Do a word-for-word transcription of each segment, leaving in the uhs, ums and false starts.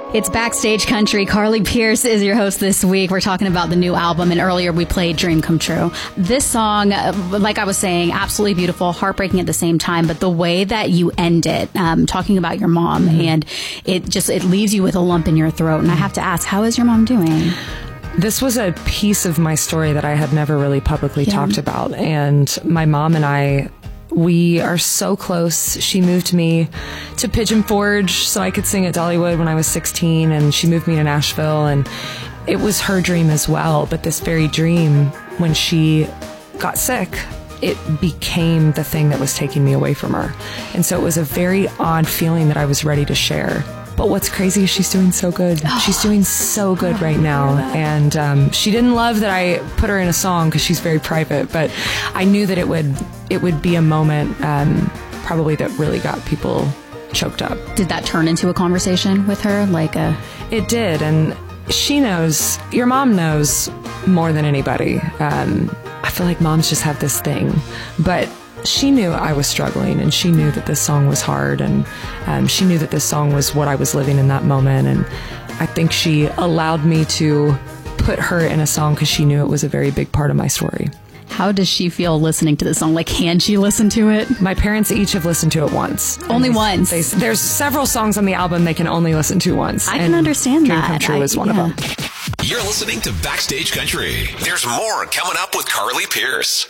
It's Backstage Country. Carly Pearce is your host this week. We're talking about the new album, and earlier we played Dream Come True. This song, like I was saying, absolutely beautiful, heartbreaking at the same time, but the way that you end it, um, talking about your mom, mm-hmm. and it just, it leaves you with a lump in your throat. And I have to ask, how is your mom doing? This was a piece of my story that I had never really publicly yeah. talked about. And my mom and I, we are so close. She moved me to Pigeon Forge so I could sing at Dollywood when I was sixteen, and she moved me to Nashville, and it was her dream as well. But this very dream, when she got sick, it became the thing that was taking me away from her. And so it was a very odd feeling that I was ready to share. But what's crazy is she's doing so good. Oh. She's doing so good oh, right now. And um, she didn't love that I put her in a song because she's very private. But I knew that it would it would be a moment um, probably that really got people choked up. Did that turn into a conversation with her? Like a... It did. And she knows, your mom knows more than anybody. Um, I feel like moms just have this thing. But she knew I was struggling, and she knew that this song was hard, and um, she knew that this song was what I was living in that moment. And I think she allowed me to put her in a song because she knew it was a very big part of my story. How does she feel listening to this song? Like, can she listen to it? My parents each have listened to it once. Only once? They, there's several songs on the album they can only listen to once. I can understand Dream that. Come True I, is one yeah. of them. You're listening to Backstage Country. There's more coming up with Carly Pearce.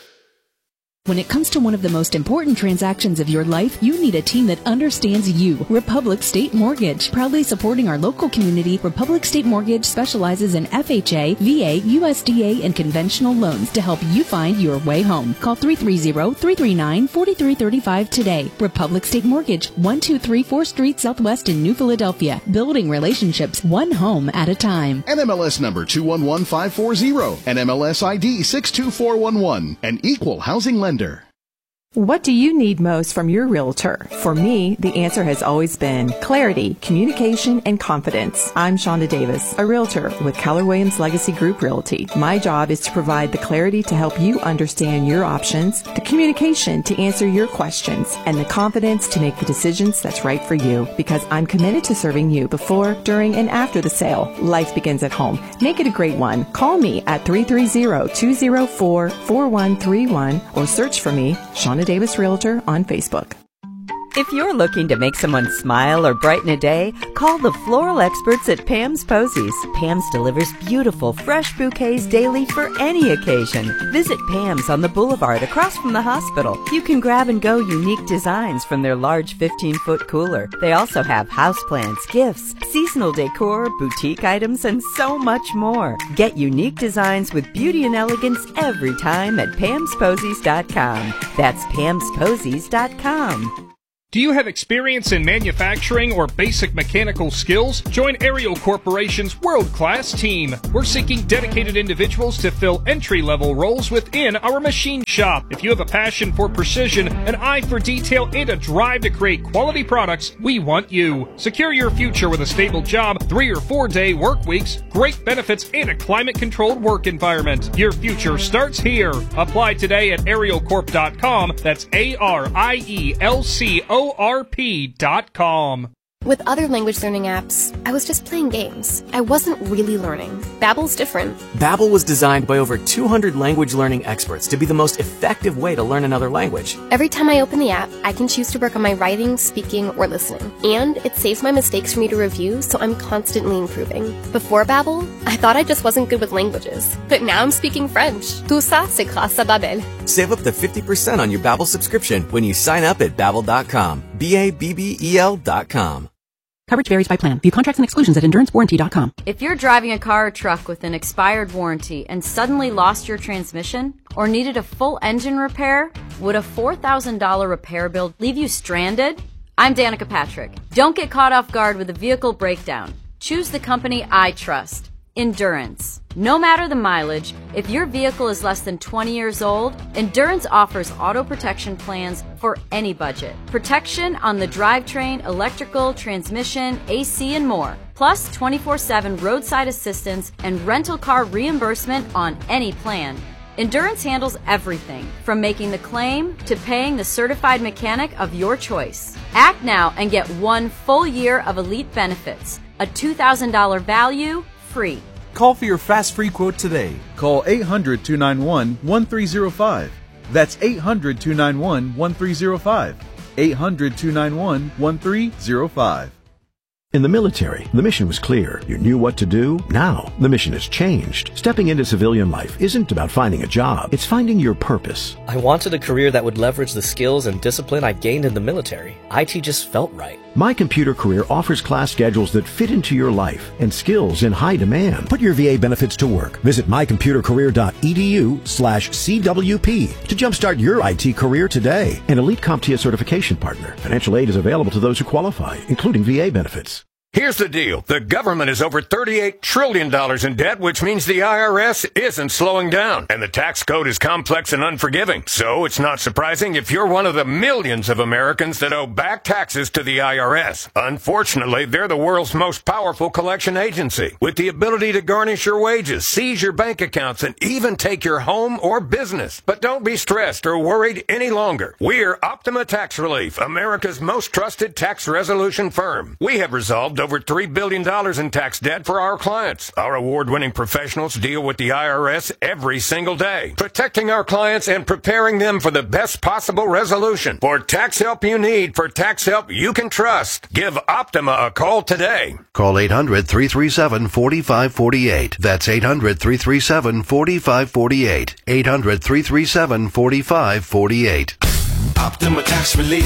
When it comes to one of the most important transactions of your life, you need a team that understands you. Republic State Mortgage. Proudly supporting our local community, Republic State Mortgage specializes in F H A, V A, U S D A, and conventional loans to help you find your way home. Call three three zero, three three nine, four three three five today. Republic State Mortgage, one two three fourth Street Southwest in New Philadelphia. Building relationships one home at a time. N M L S number two one one five four zero. N M L S I D six two four one one. An equal housing lender. What do you need most from your realtor? For me, the answer has always been clarity, communication, and confidence. I'm Shonda Davis, a realtor with Keller Williams Legacy Group Realty. My job is to provide the clarity to help you understand your options, the communication to answer your questions, and the confidence to make the decisions that's right for you. Because I'm committed to serving you before, during, and after the sale. Life begins at home. Make it a great one. Call me at three three zero, two zero four, four one three one or search for me, Shonda Davis Realtor, on Facebook. If you're looking to make someone smile or brighten a day, call the floral experts at Pam's Posies. Pam's delivers beautiful, fresh bouquets daily for any occasion. Visit Pam's on the boulevard across from the hospital. You can grab and go unique designs from their large fifteen-foot cooler. They also have houseplants, gifts, seasonal decor, boutique items, and so much more. Get unique designs with beauty and elegance every time at pams posies dot com. That's pams posies dot com. Do you have experience in manufacturing or basic mechanical skills? Join Ariel Corporation's world-class team. We're seeking dedicated individuals to fill entry-level roles within our machine shop. If you have a passion for precision, an eye for detail, and a drive to create quality products, we want you. Secure your future with a stable job, three or four-day work weeks, great benefits, and a climate-controlled work environment. Your future starts here. Apply today at ariel corp dot com. That's A R I E L C O R P dot com. With other language learning apps, I was just playing games. I wasn't really learning. Babbel's different. Babbel was designed by over two hundred language learning experts to be the most effective way to learn another language. Every time I open the app, I can choose to work on my writing, speaking, or listening. And it saves my mistakes for me to review, so I'm constantly improving. Before Babbel, I thought I just wasn't good with languages. But now I'm speaking French. Tout ça, c'est grâce à Babbel. Save up to fifty percent on your Babbel subscription when you sign up at babbel dot com. B A B B E L dot com. Coverage varies by plan. View contracts and exclusions at endurance warranty dot com. If you're driving a car or truck with an expired warranty and suddenly lost your transmission or needed a full engine repair, would a four thousand dollars repair bill leave you stranded? I'm Danica Patrick. Don't get caught off guard with a vehicle breakdown. Choose the company I trust, Endurance. No matter the mileage, if your vehicle is less than twenty years old, Endurance offers auto protection plans for any budget. Protection on the drivetrain, electrical, transmission, A C, and more. Plus twenty-four seven roadside assistance and rental car reimbursement on any plan. Endurance handles everything, from making the claim to paying the certified mechanic of your choice. Act now and get one full year of Elite benefits. A two thousand dollars value, free. Call for your fast free quote today. Call eight hundred, two nine one, one three zero five. That's eight hundred, two nine one, one three zero five. eight hundred, two nine one, one three zero five. In the military, the mission was clear. You knew what to do. Now, the mission has changed. Stepping into civilian life isn't about finding a job. It's finding your purpose. I wanted a career that would leverage the skills and discipline I gained in the military. I T just felt right. My Computer Career offers class schedules that fit into your life and skills in high demand. Put your V A benefits to work. Visit mycomputercareer.edu slash CWP to jumpstart your I T career today. An Elite CompTIA certification partner. Financial aid is available to those who qualify, including V A benefits. Here's the deal. The government is over thirty-eight trillion dollars in debt, which means the I R S isn't slowing down. And the tax code is complex and unforgiving. So it's not surprising if you're one of the millions of Americans that owe back taxes to the I R S. Unfortunately, they're the world's most powerful collection agency, with the ability to garnish your wages, seize your bank accounts, and even take your home or business. But don't be stressed or worried any longer. We're Optima Tax Relief, America's most trusted tax resolution firm. We have resolved over three billion dollars in tax debt for our clients. Our award-winning professionals deal with the I R S every single day, protecting our clients and preparing them for the best possible resolution. For tax help you need, for tax help you can trust, give Optima a call today. Call eight hundred, three three seven, four five four eight. That's eight hundred, three three seven, four five four eight. eight hundred, three three seven, four five four eight. Optima Tax Relief.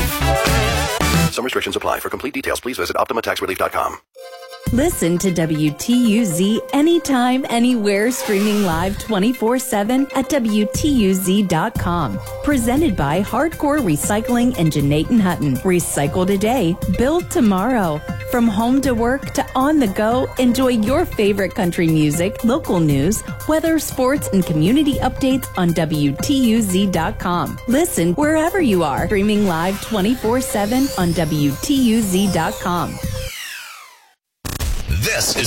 Some restrictions apply. For complete details, please visit optima tax relief dot com. Listen to W T U Z anytime, anywhere, streaming live twenty-four seven at W T U Z dot com. Presented by Hardcore Recycling and Janaten Hutton. Recycle today, build tomorrow. From home to work to on the go, enjoy your favorite country music, local news, weather, sports, and community updates on W T U Z dot com. Listen wherever you are, streaming live twenty-four seven on W T U Z dot com. This is